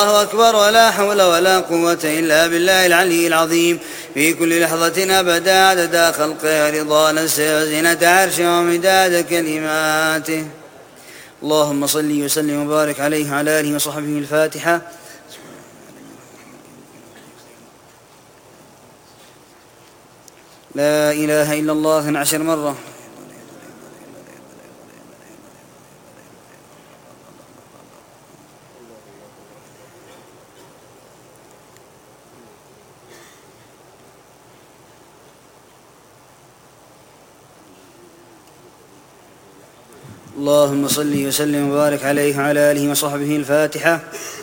الله أكبر ولا حول ولا قوة إلا بالله العلي العظيم في كل لحظة أبدا عدد خلقه رضا نفسه وزنة عرشه ومداد كلماته. اللهم صل وسلم وبارك عليه وعلى آله وصحبه. الفاتحة. لا إله إلا الله 12 مرة. اللهم صل وسلم وبارك عليه وعلى آله وصحبه. الفاتحة.